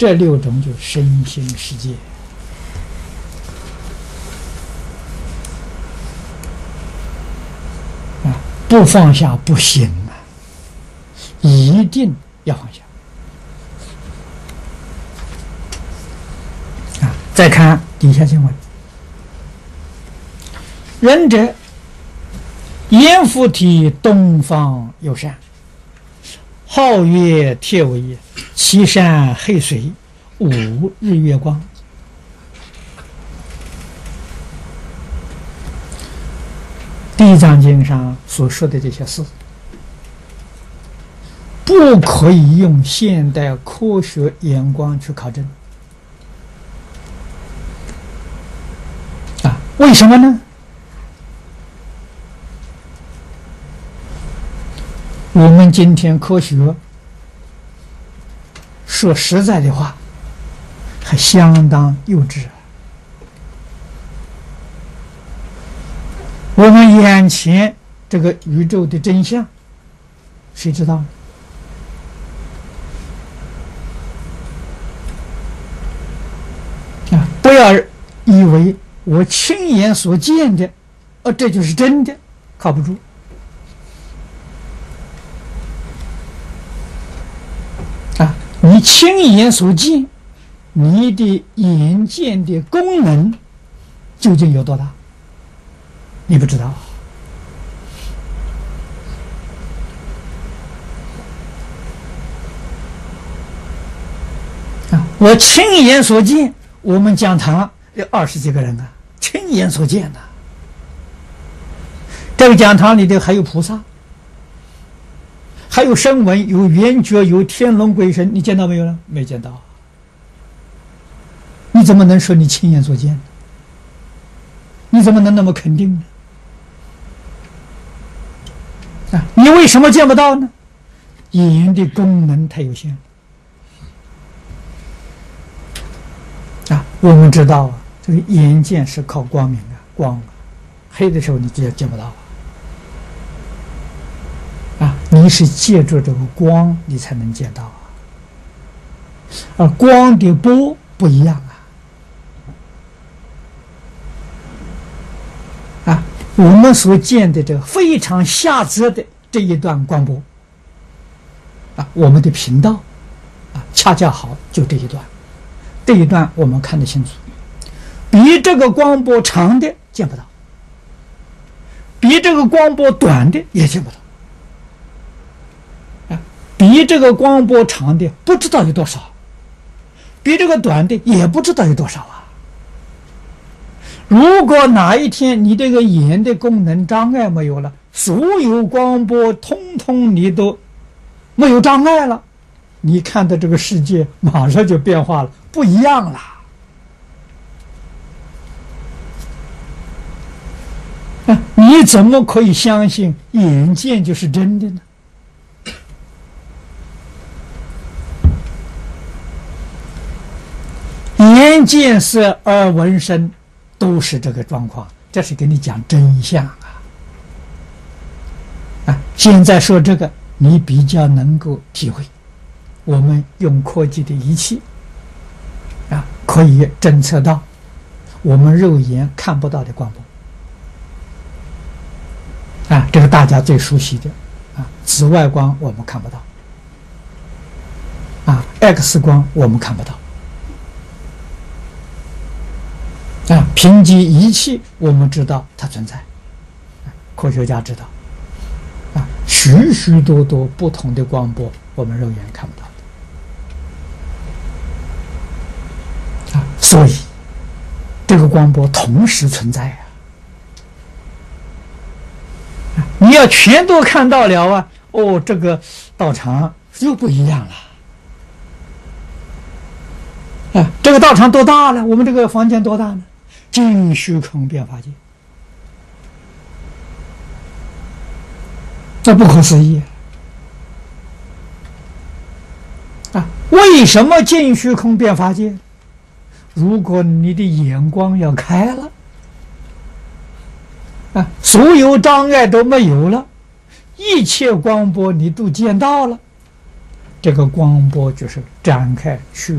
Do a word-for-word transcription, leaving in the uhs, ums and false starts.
这六种就是身心世界。啊，不放下不行啊，一定要放下。啊，再看底下经文：仁者，阎浮提东方有山，皓月铁围，其山黑水，无日月光。地藏经上所说的这些事，不可以用现代科学眼光去考证。啊，为什么呢？我们今天科学说实在的话，还相当幼稚。我们眼前这个宇宙的真相，谁知道呢？啊，不要以为我亲眼所见的，哦，这就是真的，靠不住。啊，你亲眼所见，你的眼见的功能究竟有多大？你不知道。啊，我亲眼所见，我们讲堂有二十几个人啊，亲眼所见的。这个讲堂里头还有菩萨，还有声闻，有圆觉，有天龙鬼神，你见到没有呢？没见到。你怎么能说你亲眼所见呢？你怎么能那么肯定呢？啊，你为什么见不到呢？眼的功能太有限。啊，我们知道啊，这个眼见是靠光明啊，光啊，黑的时候你就见不到啊。啊，你是借助这个光，你才能见到啊。而光的波不一样啊。啊，我们所见的这个非常狭窄的这一段光波，啊，我们的频道，啊，恰恰好就这一段，这一段我们看得清楚，比这个光波长的见不到，比这个光波短的也见不到。比这个光波长的不知道有多少，比这个短的也不知道有多少啊。如果哪一天你这个眼的功能障碍没有了，所有光波通通你都没有障碍了，你看的这个世界马上就变化了，不一样了。啊，你怎么可以相信眼见就是真的呢？眼见色耳闻声都是这个状况，这是给你讲真相啊！啊，现在说这个你比较能够体会。我们用科技的仪器啊，可以侦测到我们肉眼看不到的光波啊，这个大家最熟悉的啊，紫外光我们看不到啊 ，X 光我们看不到。啊，凭借仪器，我们知道它存在，科学家知道，啊，许许多多不同的光波，我们肉眼看不到的，啊，所以这个光波同时存在啊，啊你要全都看到了啊，哦，这个道场又不一样了。啊，这个道场多大了？我们这个房间多大呢？尽虚空遍法界，这不可思议啊！为什么尽虚空遍法界？如果你的眼光要开了啊，所有障碍都没有了，一切光波你都见到了，这个光波就是展开虚